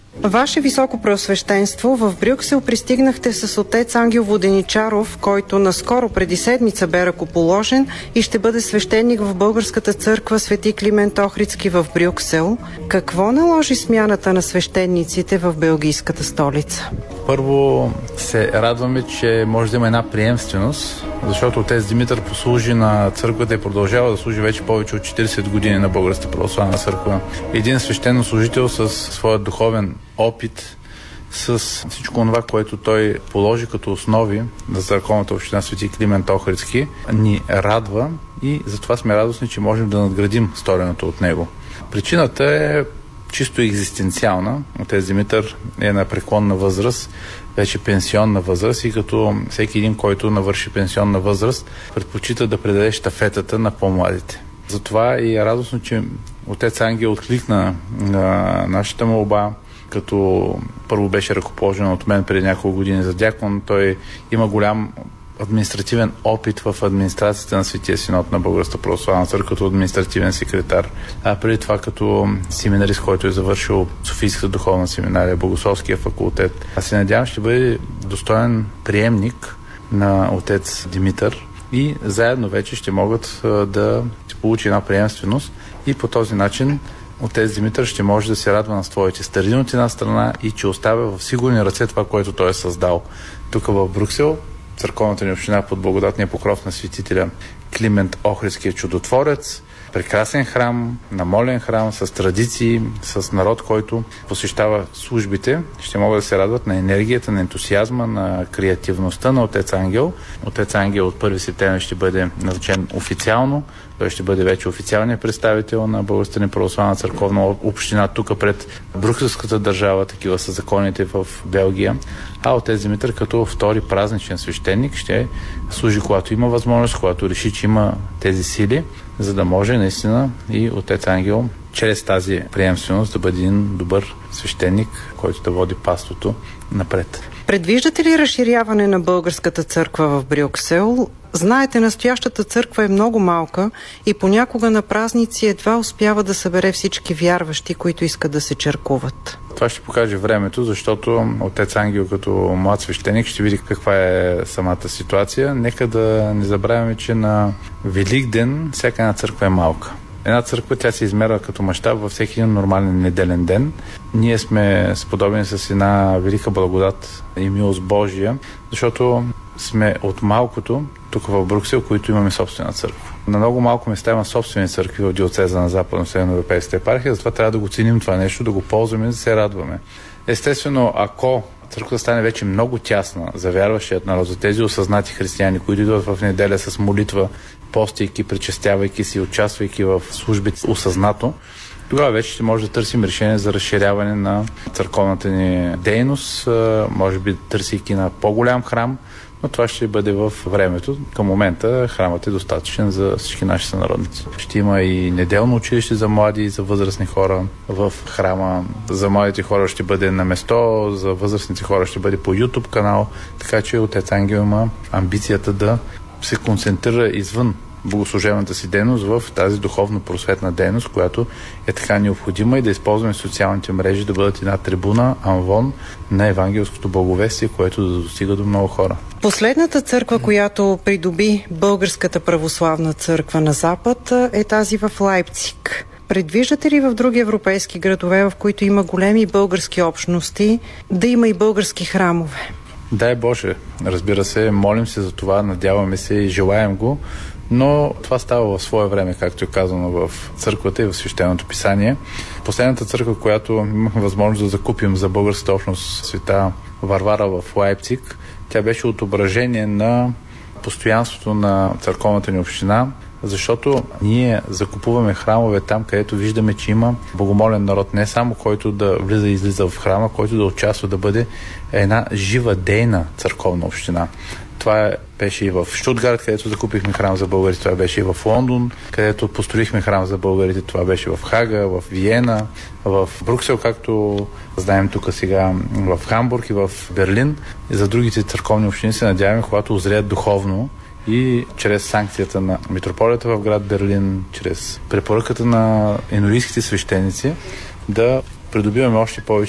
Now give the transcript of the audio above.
Ваше високо преосвещенство, в Брюксел пристигнахте с отец Ангел Воденичаров, който наскоро преди седмица бе ръкоположен и ще бъде свещеник в Българската църква Свети Климент Охридски в Брюксел. Какво наложи смяната на свещениците в белгийската столица? Първо се радваме, че може да има една приемственост, защото отец Димитър послужи на църквата и продължава да служи вече повече от 40 години на Българската православна църква. Един свещенослужител с своя духовен опит, с всичко това, което той положи като основи за църковната община Свети Климент Охридски, ни радва и затова сме радостни, че можем да надградим стореното от него. Причината е чисто екзистенциална. Отец Димитър е на преклонна възраст, вече пенсионна възраст и като всеки един, който навърши пенсионна възраст, предпочита да предаде щафетата на по-младите. Затова и е радостно, че отец Ангел откликна на нашата молба, като първо беше ръкоположен от мен преди няколко години за дякон. Той има голям административен опит в администрацията на Светия Синод на Българската православна църква като административен секретар. А преди това като семинарист, който е завършил Софийската духовна семинария, Богословския факултет. Аз се надявам, ще бъде достоен приемник на отец Димитър и заедно вече ще могат да получи една приемственост и по този начин отец Димитър ще може да се радва на своите старини от една страна и че оставя в сигурни ръце това, което той е създал. Тук в Брюксел църковната ни община под благодатния покров на светителя Климент Охридския чудотворец, прекрасен храм, намолен храм с традиции, с народ, който посещава службите, ще могат да се радват на енергията, на ентусиазма, на креативността на отец Ангел. Отец Ангел от 1 септември ще бъде назначен официално. Той ще бъде вече официалният представител на Българската ни православна църковна община тук пред брюкселската държава, такива са законите в Белгия. А отец Димитър като втори празничен свещеник ще служи, когато има възможност, когато реши, че има тези сили, за да може наистина и отец Ангел чрез тази приемственост да бъде един добър свещеник, който да води паството напред. Предвиждате ли разширяване на Българската църква в Брюксел? Знаете, настоящата църква е много малка и понякога на празници едва успява да събере всички вярващи, които искат да се черкуват. Това ще покаже времето, защото отец Ангел като млад свещеник ще види каква е самата ситуация. Нека да не забравяме, че на Великден всяка една църква е малка. Една църква, тя се измерва като мащаб във всеки един нормален неделен ден. Ние сме сподобени с една велика благодат и милост Божия, защото сме от малкото тук в Брюксел, които имаме собствена църква. На много малко места има собствени църкви в диоцеза на Западно-Северноевропейската епархия, затова трябва да го ценим това нещо, да го ползваме, да се радваме. Естествено, ако църквата стане вече много тясна за вярващият народ, за тези осъзнати християни, които идват в неделя с молитва, постейки, причестявайки се, участвайки в службите осъзнато, тогава вече ще може да търсим решение за разширяване на църковната ни дейност, може би търсейки на по-голям храм, но това ще бъде в времето. Към момента храмът е достатъчен за всички наши сънародници. Ще има и неделно училище за млади и за възрастни хора в храма. За младите хора ще бъде на место, за възрастните хора ще бъде по YouTube канал, така че отец Ангел има амбицията да се концентрира извън богослужебната си дейност в тази духовно-просветна дейност, която е така необходима и да използваме социалните мрежи да бъдат една трибуна, анвон на евангелското благовестие, което да достига до много хора. Последната църква, която придоби Българската православна църква на Запад, е тази в Лайпциг. Предвиждате ли в други европейски градове, в които има големи български общности, да има и български храмове? Дай Боже, разбира се, молим се за това, надяваме се и желаем го, но това става в свое време, както е казано в църквата и в свещеното писание. Последната църква, която имахме възможност да закупим за българската общност света Варвара в Лайпциг, тя беше отображение на постоянството на църковната ни община, защото ние закупуваме храмове там, където виждаме, че има богомолен народ, не само който да влиза и излиза в храма, който да участва, да бъде една жива, дейна църковна община. Това беше и в Штутгарт, където закупихме храм за българите, това беше и в Лондон, където построихме храм за българите, това беше в Хага, в Виена, в Брюксел, както знаем тук сега, в Хамбург и в Берлин. И за другите църковни общини се надяваме, когато озреят духовно и чрез санкцията на митрополията в град Берлин, чрез препоръката на енорийските свещеници, да придобиваме още повече